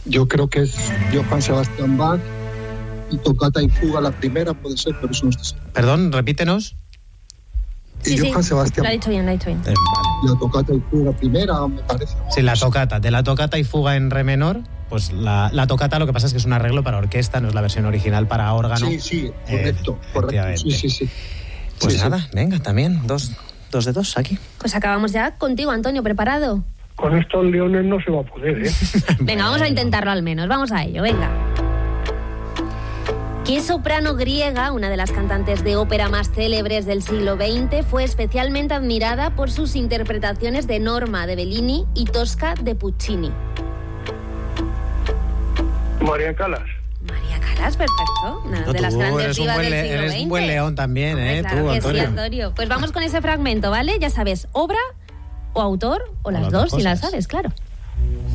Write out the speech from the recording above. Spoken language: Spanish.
Yo creo que es Johann Sebastian Bach y Toccata y Fuga la primera, puede ser, pero eso no está seguro. Perdón, repítenos. Y Johann Sebastian lo ha dicho bien. Vale. La Toccata y Fuga primera, me parece. Sí, la Toccata. De la Toccata y Fuga en re menor, pues la Toccata lo que pasa es que es un arreglo para orquesta, no es la versión original para órgano. Sí, correcto. Sí. Pues nada, venga, también, dos de dos aquí. Pues acabamos ya contigo, Antonio, ¿preparado? Con estos leones no se va a poder, ¿eh? Venga, vamos a intentarlo al menos, vamos a ello, venga. ¿Qué soprano griega, una de las cantantes de ópera más célebres del siglo XX, fue especialmente admirada por sus interpretaciones de Norma de Bellini y Tosca de Puccini? María Callas. María Callas, perfecto. Una de las grandes divas del siglo XX. Eres un buen león también, Claro tú, que Antonio. sí, Antonio. Pues vamos con ese fragmento, ¿vale? Ya sabes, obra o autor o las dos, si las sabes, claro.